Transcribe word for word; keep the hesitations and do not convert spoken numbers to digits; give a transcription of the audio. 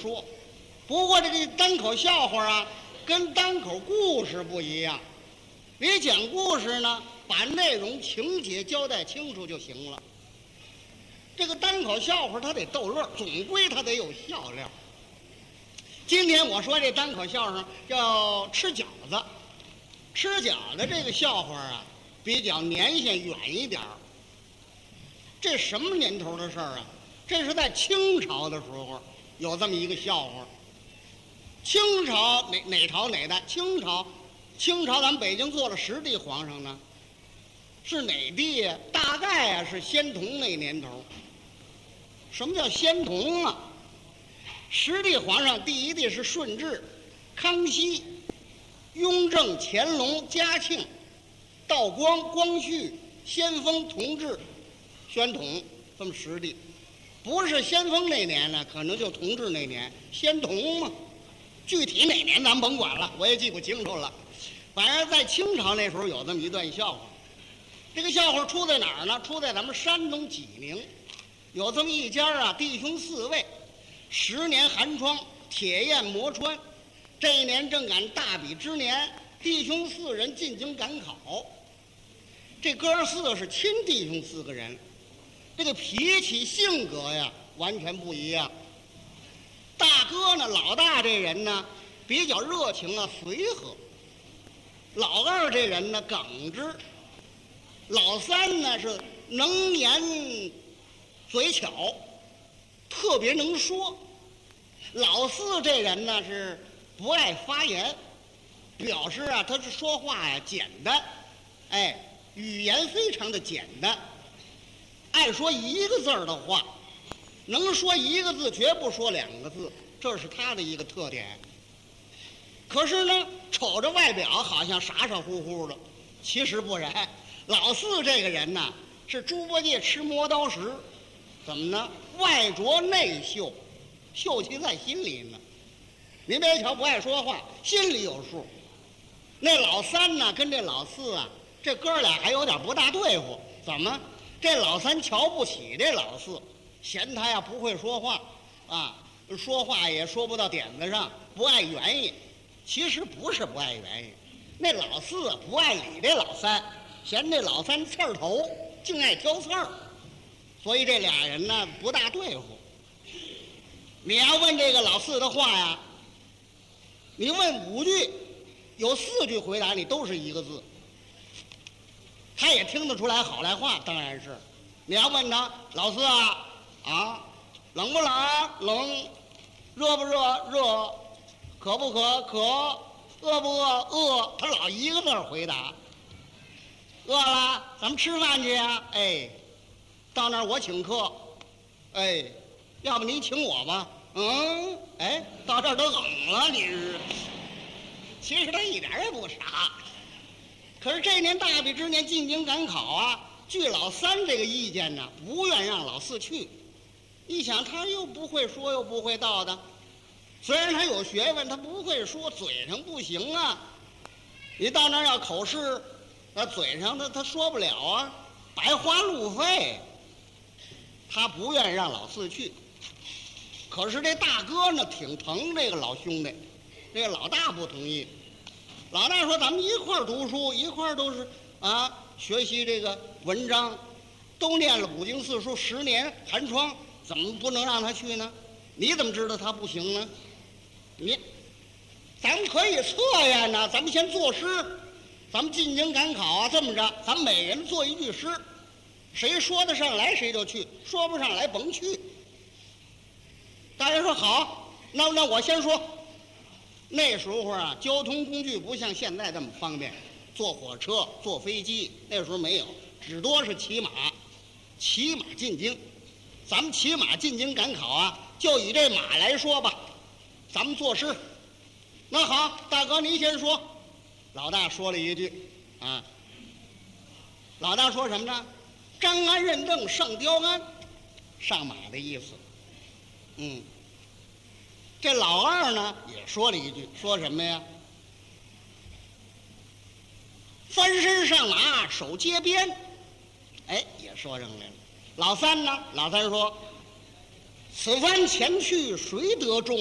说。不过这个单口笑话啊，跟单口故事不一样。你讲故事呢，把内容情节交代清楚就行了。这个单口笑话它得逗乐，总归它得有笑料。今天我说这单口笑话叫吃饺子，吃饺子这个笑话啊，比较年限远一点儿。这什么年头的事儿啊？这是在清朝的时候有这么一个笑话。清朝哪哪朝哪代？清朝，清朝咱们北京做了十帝皇上呢，是哪帝呀？大概啊是宣统那年头。什么叫宣统啊？十帝皇上第一帝是顺治、康熙、雍正、乾隆、嘉庆、道光、光绪、先锋、同治、宣统，这么十帝。不是先锋那年呢，可能就同治那年，宣统嘛。具体哪年咱们甭管了，我也记不清楚了。反正在清朝那时候有这么一段笑话。这个笑话出在哪儿呢？出在咱们山东济宁，有这么一家啊，弟兄四位，十年寒窗，铁砚磨穿。这一年正赶大比之年，弟兄四人进京赶考。这哥四是亲弟兄四个人，这个脾气性格呀完全不一样。大哥呢，老大这人呢比较热情啊，随和；老二这人呢耿直；老三呢是能言嘴巧，特别能说；老四这人呢是不爱发言，表示啊他是说话呀简单，哎，语言非常的简单，爱说一个字儿的话。能说一个字，绝不说两个字，这是他的一个特点。可是呢，瞅着外表好像傻傻乎乎的，其实不然。老四这个人呢，是猪八戒吃磨刀石，怎么呢？外拙内秀，秀气在心里呢。您别瞧不爱说话，心里有数。那老三呢，跟这老四啊，这哥俩还有点不大对付。怎么？这老三瞧不起这老四。嫌他呀不会说话，啊，说话也说不到点子上，不爱原意。其实不是不爱原意，那老四不爱理这老三，嫌这老三刺儿头，净爱挑刺儿，所以这俩人呢不大对付。你要问这个老四的话呀，你问五句，有四句回答你都是一个字，他也听得出来好赖话，当然是。你要问他，老四啊。啊，冷不冷？冷。热不热？热。渴不渴？渴。饿不饿？饿。他老一个字回答。饿了，咱们吃饭去呀。哎，到那儿我请客。哎，要不你请我吧？嗯，哎，到这儿都冷了，你是。其实他一点也不傻。可是这年大比之年进京赶考啊，据老三这个意见呢，不愿让老四去。一想他又不会说又不会道的，虽然他有学问，他不会说，嘴上不行啊。你到那儿要口试，那嘴上他他说不了啊，白花路费。他不愿意让老四去。可是这大哥呢挺疼这个老兄弟，这个老大不同意。老大说咱们一块儿读书，一块儿都是啊学习这个文章，都念了古今四书十年寒窗，怎么不能让他去呢？你怎么知道他不行呢？你，咱们可以测验呢。咱们先作诗，咱们进京赶考啊，这么着，咱们每人做一句诗，谁说得上来谁就去，说不上来甭去。大家说好，那那我先说。那时候啊，交通工具不像现在这么方便，坐火车、坐飞机，那时候没有，只多是骑马，骑马进京。咱们骑马进京赶考啊，就以这马来说吧，咱们作诗。那好，大哥您先说。老大说了一句啊，老大说什么呢？张安认证上雕鞍，上马的意思。嗯，这老二呢也说了一句，说什么呀？翻身上马手接鞭，哎，也说上来了。老三呢？老三说：“此番前去谁得中？